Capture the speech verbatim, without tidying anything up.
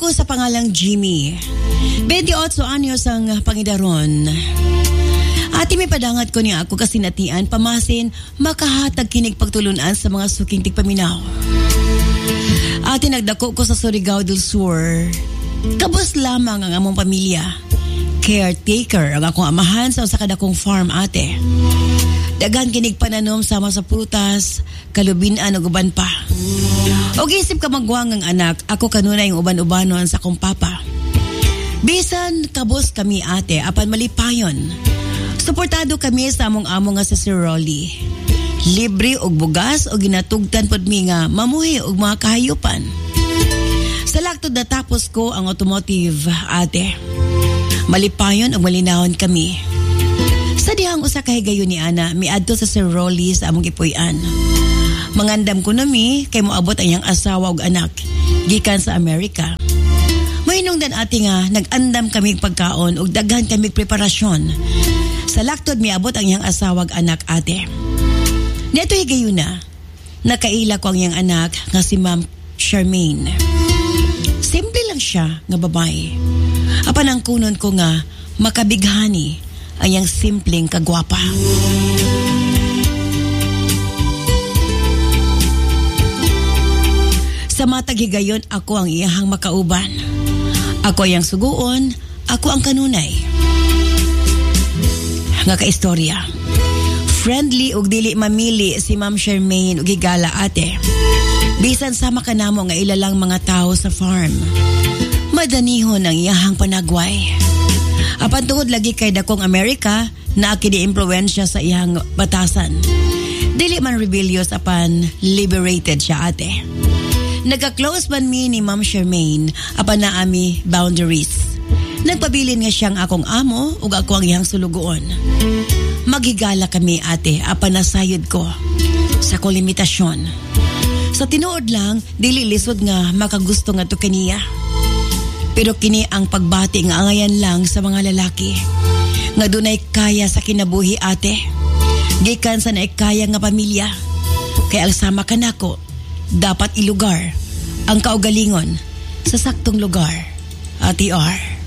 Ako sa pangalang Jimmy. twenty-eight anyos ang pangidaron. Ati may padangat ko niya ako kasi natian pamasin makahatag kinig pagtulunan sa mga suking tigpaminaw. Ati nagdako ko sa Surigao del Sur. Kabos lamang ang among pamilya. Caretaker ang akong amahan sa usa ka dakong farm ate. Daghan kinig pananom sama sa prutas, kalubinan ug uban pa. Og isip ka magwang ang anak, ako kanunay yung uban-ubanon sa akong papa. Bisan kabos kami ate, apan malipayon. Suportado kami sa among amo nga sa Sir Rolly. Libre og bugas o ginatugtan pod mi nga mamuhi og mga kahayupan. Sa laktod natapos ko ang automotive ate. Malipayon og malinawon kami. Sa dihang usa ka higayon ni ana, miadto sa Sir Rolly sa among gipuy-an. Mangandam ko nami kay moabot ang iyang asawa ug anak gikan sa Amerika. Mahinungdan ate nga nag-andam kami pagkaon ug daghan kami preparasyon. Sa laktod miabot ang iyang asawa ug anak ate. Neto higayon na nakaila ko ang iyang anak nga si Ma'am Charmaine. Simple lang siya nga babae. Apan ang kunon ko nga makabighani ang iyang simpleng kagwapa. Sa matag higayon ako ang iyahang makauban. Ako iyang suguon, ako ang kanunay. Nga kaistorya. Friendly ug dili mamili si Ma'am Charmaine ug higala ate. Bisan sama ka namo nga ilalang mga tao sa farm. Madanihon ang iyahang panagway. Apan tungod lagi kay dakong Amerika na kini-impluwensya sa iyang batasan. Dili man rebellious apan liberated siya ate. Nagka-close man mi ni Ma'am Charmaine apan na ami boundaries. Nagpabilin nga siyang akong amo ug ako ang iyang sulugoon. Maghigala kami ate apan nasayod ko sa ko limitasyon. Sa tinuod lang dili lisod nga makagusto nga to kaniya. Pero kini ang pagbati nga angayan lang sa mga lalaki. Nga dunay kaya sa kinabuhi ate. Gikan sa naikaya nga pamilya. Kaya alsama ka nako, dapat ilugar ang kaugalingon sa saktong lugar. Ate R.